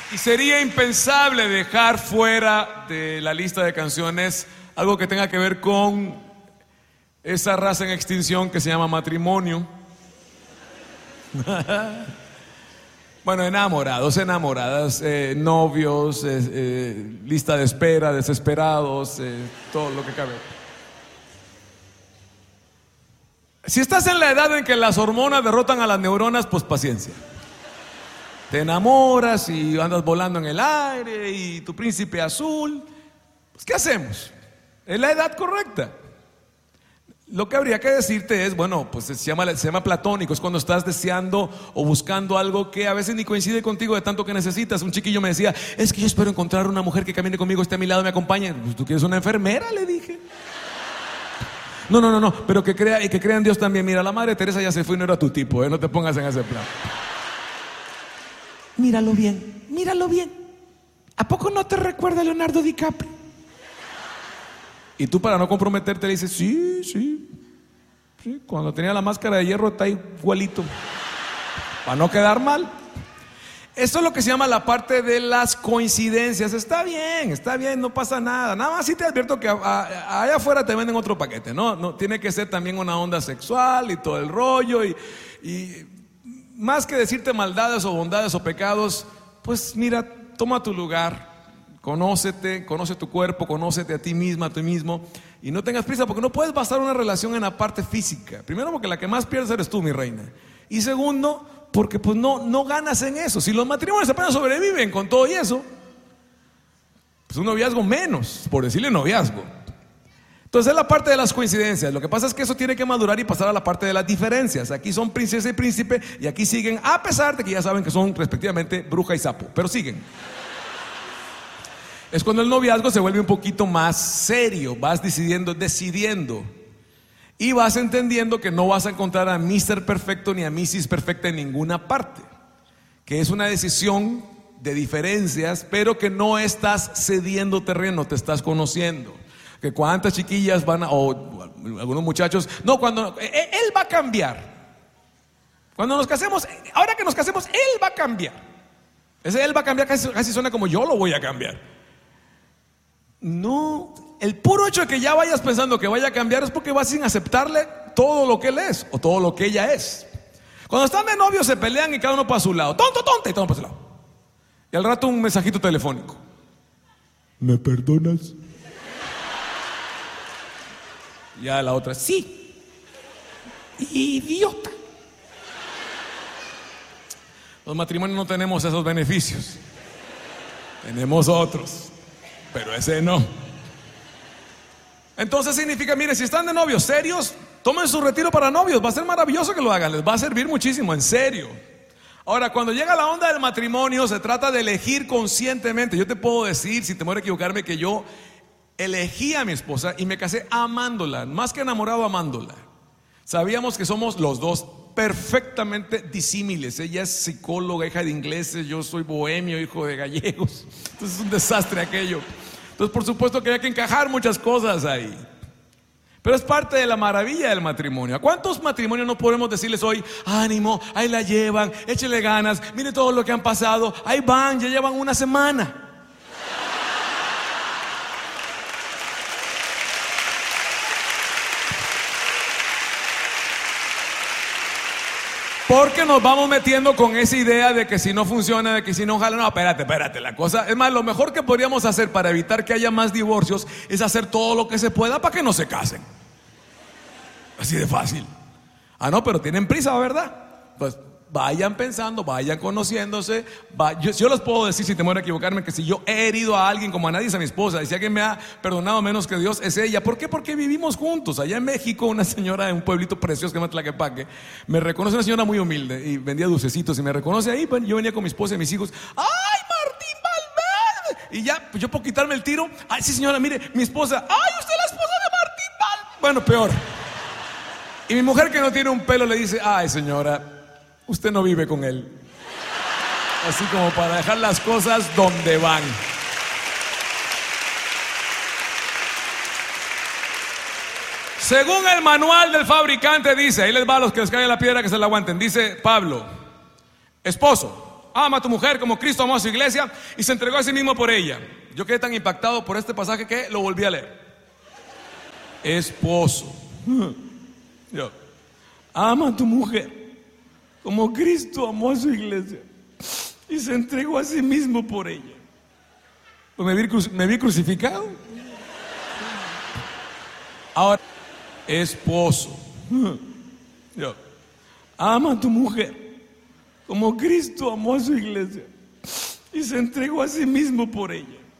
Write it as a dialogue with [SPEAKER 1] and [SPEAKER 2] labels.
[SPEAKER 1] Y sería impensable dejar fuera de la lista de canciones algo que tenga que ver con esa raza en extinción que se llama matrimonio. Bueno, enamorados, enamoradas, novios, lista de espera, desesperados, todo lo que cabe. Si estás en la edad en que las hormonas derrotan a las neuronas, pues paciencia. Te enamoras y andas volando en el aire y tu príncipe azul. Pues, ¿qué hacemos? Es la edad correcta. Lo que habría que decirte es, bueno, pues se llama platónico. Es cuando estás deseando o buscando algo que a veces ni coincide contigo de tanto que necesitas. Un chiquillo me decía, es que yo espero encontrar una mujer que camine conmigo, esté a mi lado, me acompañe. Pues, ¿tú quieres una enfermera? Le dije. No, pero que crea y que crea en Dios también. Mira, la Madre Teresa ya se fue y no era tu tipo, no te pongas en ese plan. Míralo bien, míralo bien. ¿A poco no te recuerda a Leonardo DiCaprio? Y tú, para no comprometerte, le dices, sí, cuando tenía la máscara de hierro está igualito, para no quedar mal. Eso es lo que se llama la parte de las coincidencias. Está bien, no pasa nada. Nada más sí te advierto que allá afuera te venden otro paquete, no tiene que ser también una onda sexual y todo el rollo. Y más que decirte maldades o bondades o pecados, pues mira, toma tu lugar, conócete, conoce tu cuerpo, conócete a ti misma, a ti mismo, y no tengas prisa, porque no puedes basar una relación en la parte física. Primero, porque la que más pierdes eres tú, mi reina. Y segundo, porque pues no ganas en eso. Si los matrimonios apenas sobreviven con todo y eso, pues un noviazgo menos, por decirle noviazgo. Entonces es la parte de las coincidencias. Lo que pasa es que eso tiene que madurar y pasar a la parte de las diferencias. Aquí son princesa y príncipe y aquí siguen, a pesar de que ya saben que son respectivamente bruja y sapo, pero siguen. Es cuando el noviazgo se vuelve un poquito más serio. Vas decidiendo y vas entendiendo que no vas a encontrar a Mr. Perfecto ni a Mrs. Perfecta en ninguna parte, que es una decisión de diferencias, pero que no estás cediendo terreno, te estás conociendo. Que cuántas chiquillas o algunos muchachos, cuando él va a cambiar. Cuando nos casemos, ahora que nos casemos, él va a cambiar. Ese él va a cambiar casi suena como yo lo voy a cambiar. No, el puro hecho de que ya vayas pensando que vaya a cambiar es porque vas sin aceptarle todo lo que él es o todo lo que ella es. Cuando están de novios se pelean y cada uno para su lado, tonta, y todo para su lado. Y al rato un mensajito telefónico. ¿Me perdonas? Ya la otra, sí. Idiota. Los matrimonios no tenemos esos beneficios. Tenemos otros, pero ese no. Entonces significa, mire, si están de novios serios, tomen su retiro para novios. Va a ser maravilloso que lo hagan, les va a servir muchísimo, en serio. Ahora, cuando llega la onda del matrimonio, se trata de elegir conscientemente. Yo te puedo decir, sin temor a equivocarme, que yo elegí a mi esposa y me casé amándola, más que enamorado, amándola. Sabíamos que somos los dos perfectamente disímiles. Ella es psicóloga, hija de ingleses, yo soy bohemio, hijo de gallegos. Entonces es un desastre aquello. Entonces, por supuesto que había que encajar muchas cosas ahí. Pero es parte de la maravilla del matrimonio. ¿A cuántos matrimonios no podemos decirles hoy, ánimo, ahí la llevan, échele ganas, mire todo lo que han pasado, ahí van, ya llevan una semana? Porque nos vamos metiendo con esa idea de que si no funciona, de que si no jala. No, espérate, la cosa es más, lo mejor que podríamos hacer para evitar que haya más divorcios es hacer todo lo que se pueda para que no se casen. Así de fácil. No, pero tienen prisa, ¿verdad? Pues vayan pensando, vayan conociéndose. Yo les puedo decir, sin temor a equivocarme, que si yo he herido a alguien como a nadie, es a mi esposa. Y si alguien me ha perdonado menos que Dios, es ella. ¿Por qué? Porque vivimos juntos. Allá en México, una señora de un pueblito precioso que se llama Tlaquepaque, me reconoce, una señora muy humilde y vendía dulcecitos, y me reconoce ahí. Yo venía con mi esposa y mis hijos. ¡Ay, Martín Valverde! Y ya, pues yo por quitarme el tiro, ¡ay, sí, señora, mire, mi esposa! ¡Ay, usted es la esposa de Martín Valverde! Bueno, peor. Y mi mujer, que no tiene un pelo, le dice, ¡ay, señora, usted no vive con él! Así como para dejar las cosas donde van. Según el manual del fabricante dice, ahí les va a los que les cae la piedra que se la aguanten, dice Pablo, esposo, ama a tu mujer como Cristo amó a su iglesia y se entregó a sí mismo por ella. Yo quedé tan impactado por este pasaje que lo volví a leer. Esposo, yo, ama a tu mujer como Cristo amó a su iglesia y se entregó a sí mismo por ella. Pues me vi crucificado. Ahora, esposo, yo, ama a tu mujer como Cristo amó a su iglesia y se entregó a sí mismo por ella.